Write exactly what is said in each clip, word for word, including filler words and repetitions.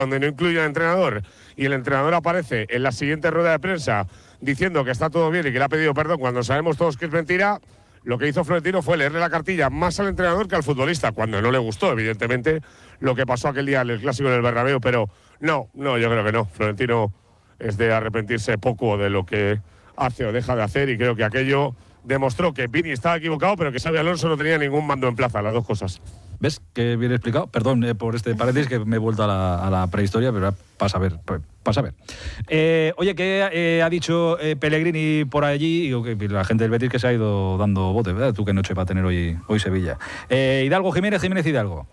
donde no incluye al entrenador y el entrenador aparece en la siguiente rueda de prensa diciendo que está todo bien y que le ha pedido perdón cuando sabemos todos que es mentira, lo que hizo Florentino fue leerle la cartilla más al entrenador que al futbolista, cuando no le gustó, evidentemente, lo que pasó aquel día en el Clásico en el Bernabéu, pero no, no, yo creo que no. Florentino es de arrepentirse poco de lo que hace o deja de hacer y creo que aquello demostró que Vini estaba equivocado, pero que Xabi Alonso no tenía ningún mando en plaza, las dos cosas. ¿Ves? Que bien explicado. Perdón eh, por este paréntesis, que me he vuelto a la, a la prehistoria, pero pasa a ver. Pasa a ver. Eh, oye, ¿qué eh, ha dicho eh, Pellegrini por allí? Y okay, la gente del Betis que se ha ido dando botes, ¿verdad? Tú qué noche va a tener hoy, hoy Sevilla. Eh, Hidalgo Jiménez, Jiménez Hidalgo.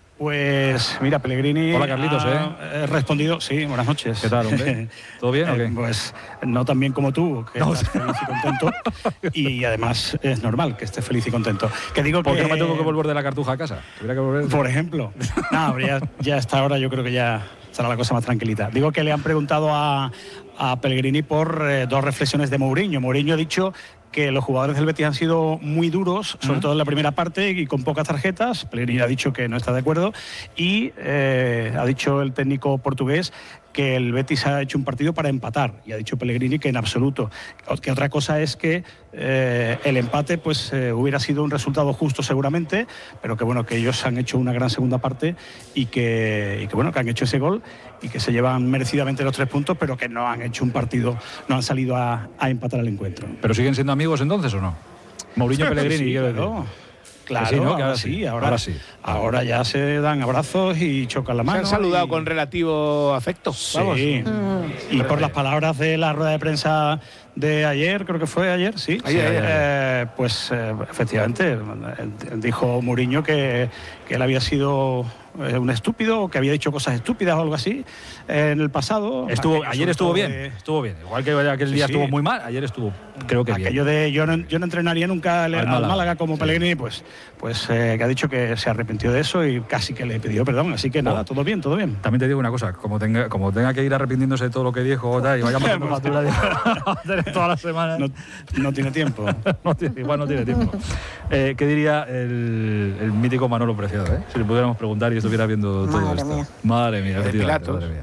Pues mira, Pellegrini Hola, Carlitos, ha ¿eh? respondido, sí, buenas noches. ¿Qué tal, hombre? ¿Todo bien o qué? Eh, pues no tan bien como tú, que No. estás feliz y contento, y además es normal que estés feliz y contento. Que digo ¿Por qué que, no me tengo que volver de la Cartuja a casa? ¿Tuviera que volver? Por ejemplo. No, ya, ya hasta ahora yo creo que ya estará la cosa más tranquilita. Digo que le han preguntado a, a Pellegrini por eh, dos reflexiones de Mourinho. Mourinho ha dicho que los jugadores del Betis han sido muy duros, sobre uh-huh. todo en la primera parte y con pocas tarjetas. Pellegrini ha dicho que no está de acuerdo y eh, ha dicho el técnico portugués que el Betis ha hecho un partido para empatar, y ha dicho Pellegrini que en absoluto. Que otra cosa es que eh, el empate pues eh, hubiera sido un resultado justo seguramente, pero que bueno, que ellos han hecho una gran segunda parte y que, y que bueno, que han hecho ese gol y que se llevan merecidamente los tres puntos, pero que no han hecho un partido, no han salido a, a empatar el encuentro. ¿Pero siguen siendo amigos entonces o no? Mourinho y Pellegrini, sí, quiero claro. decir. Claro, sí, ¿no? ahora, ahora sí, sí, ahora, ahora sí. Ahora ya se dan abrazos y chocan la mano. Se han saludado y... con relativo afecto. Sí. Vamos. Mm. Y por las palabras de la rueda de prensa de ayer, creo que fue ayer, sí. Ayer, sí ayer. Eh, pues eh, efectivamente, dijo Mourinho que, que él había sido un estúpido, o que había dicho cosas estúpidas o algo así eh, en el pasado. Estuvo, aquello, ayer estuvo bien, de... estuvo bien. Igual que aquel día sí, estuvo muy mal, ayer estuvo, creo que aquello bien. de yo no, yo no entrenaría nunca al, al Málaga, Málaga como sí. Pellegrini, pues, pues eh, que ha dicho que se arrepintió de eso y casi que le pidió perdón. Así que nada, oh. todo bien, todo bien. También te digo una cosa, como tenga, como tenga que ir arrepintiéndose de todo lo que dijo tal, y vaya pasando factura de toda la semana. No, no tiene tiempo. no tiene, igual no tiene tiempo. Eh, ¿Qué diría el, el mítico Manolo Preciado? Eh? Si le pudiéramos preguntar y estuviera viendo todo madre esto. Mía. Madre mía, de madre mía.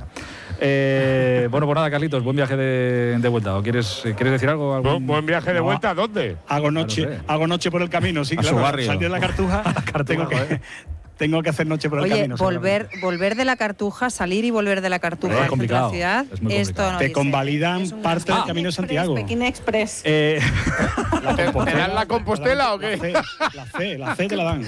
Eh, bueno, pues nada, Carlitos, buen viaje de, de vuelta. ¿O quieres, quieres decir algo? ¿Algún... ¿Buen, buen viaje de no. vuelta? ¿Dónde? Hago noche, no sé. hago noche por el camino, sí, a claro. Su barrio. Salí de la Cartuja, tengo que... Tengo que hacer noche por el Oye, camino. volver, volver de la Cartuja, salir y volver de la Cartuja es complicado, de la ciudad, es muy esto no te dice. convalidan es parte ah, del Camino de Santiago. Pekín Express. Eh, la ¿Te, ¿Te dan la Compostela o qué? La C, la C, la C te la dan.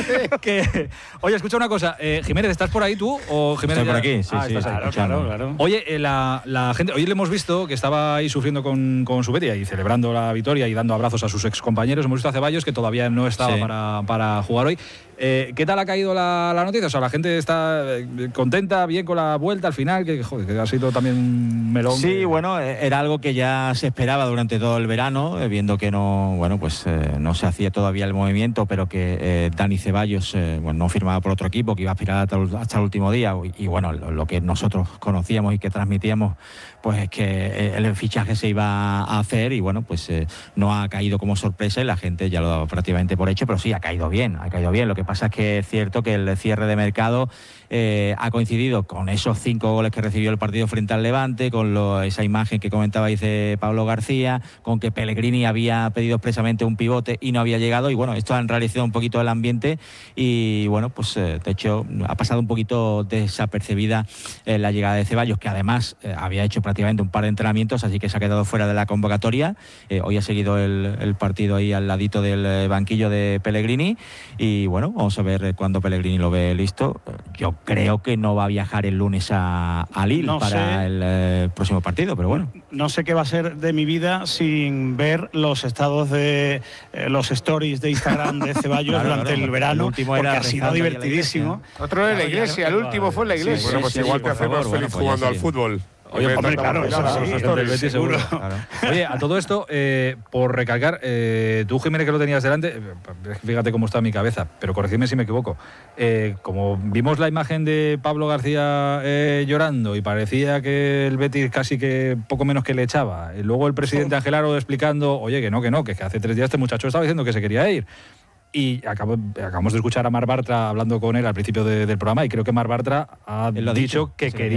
que, oye, escucha una cosa. Eh, Jiménez, ¿estás por ahí tú? O Jiménez Estoy por aquí, sí, ah, sí. Claro, claro, claro. Oye, eh, la, la gente, hoy le hemos visto que estaba ahí sufriendo con, con su Betis y celebrando la victoria y dando abrazos a sus excompañeros. Hemos visto a Ceballos, que todavía no estaba sí. para, para jugar hoy. Eh, ¿Qué tal ha caído la, la noticia? O sea, la gente está contenta, bien con la vuelta al final, que, joder, que ha sido también un melón. Sí, de... bueno, era algo que ya se esperaba durante todo el verano, eh, viendo que no, bueno, pues eh, no se hacía todavía el movimiento, pero que eh, Dani Ceballos, eh, bueno, no firmaba por otro equipo, que iba a aspirar hasta, hasta el último día, y, y bueno, lo, lo que nosotros conocíamos y que transmitíamos, pues es que el fichaje se iba a hacer y bueno, pues eh, no ha caído como sorpresa y la gente ya lo daba prácticamente por hecho, pero sí, ha caído bien, ha caído bien. Lo que pasa es que es cierto que el cierre de mercado eh, ha coincidido con esos cinco goles que recibió el partido frente al Levante, con lo, esa imagen que comentabais de Pablo García, con que Pellegrini había pedido expresamente un pivote y no había llegado, y bueno, esto ha enrarecido un poquito el ambiente y bueno, pues eh, de hecho ha pasado un poquito desapercibida eh, la llegada de Ceballos, que además eh, había hecho prácticamente un par de entrenamientos, así que se ha quedado fuera de la convocatoria. Eh, hoy ha seguido el, el partido ahí al ladito del banquillo de Pellegrini y bueno, vamos a ver cuando Pellegrini lo ve listo. Yo creo que no va a viajar el lunes a, a Lille no para sé, el eh, próximo partido, pero bueno. No sé qué va a ser de mi vida sin ver los estados de eh, los stories de Instagram de Ceballos claro, durante claro, el verano, el último porque ha sido divertidísimo. Otro en la iglesia, el último fue en la iglesia. Sí, bueno, pues sí, igual sí, te hacemos favor, feliz bueno, jugando pues al sí. fútbol. Oye, hombre, claro, eso sí, del Betis seguro. Claro. Oye, a todo esto, eh, por recalcar, eh, tú, Jiménez, que lo tenías delante, eh, fíjate cómo está mi cabeza, pero corregidme si me equivoco. Eh, como vimos la imagen de Pablo García eh, llorando y parecía que el Betis casi que poco menos que le echaba, y luego el presidente Ángel Aro explicando, oye, que no, que no, que, que hace tres días este muchacho estaba diciendo que se quería ir. Y acabo, acabamos de escuchar a Marc Bartra hablando con él al principio de, del programa y creo que Marc Bartra ha Él lo ha dicho, dicho, que se quería